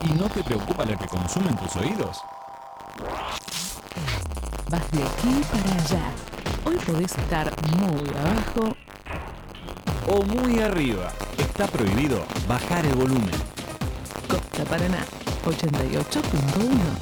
¿Y no te preocupa lo que consumen tus oídos? Vas de aquí para allá. Hoy podés estar muy abajo. O muy arriba. Está prohibido bajar el volumen. Costa Paraná 88.1.